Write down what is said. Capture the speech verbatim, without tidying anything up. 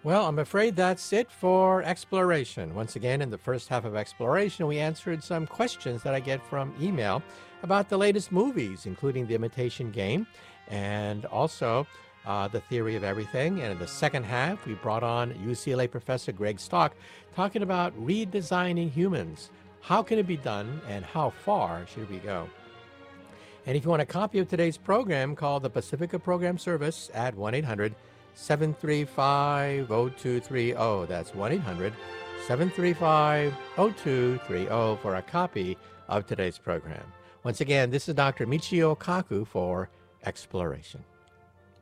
Well, I'm afraid that's it for Exploration. Once again, in the first half of Exploration, we answered some questions that I get from email about the latest movies, including The Imitation Game and also uh, The Theory of Everything. And in the second half, we brought on U C L A professor Greg Stock talking about redesigning humans. How can it be done, and how far should we go? And if you want a copy of today's program, call the Pacifica Program Service at one eight hundred seven three five oh two three oh. That's one eight hundred seven three five oh two three oh for a copy of today's program. Once again, this is Doctor Michio Kaku for Exploration.